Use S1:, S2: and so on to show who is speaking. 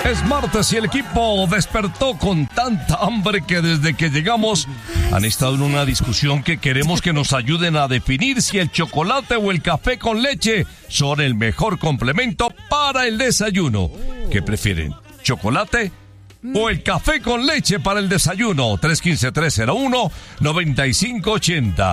S1: Es martes y el equipo despertó con tanta hambre que desde que llegamos han estado en una discusión que queremos que nos ayuden a definir si el chocolate o el café con leche son el mejor complemento para el desayuno. ¿Qué prefieren? ¿Chocolate o el café con leche para el desayuno? 315-301-9580.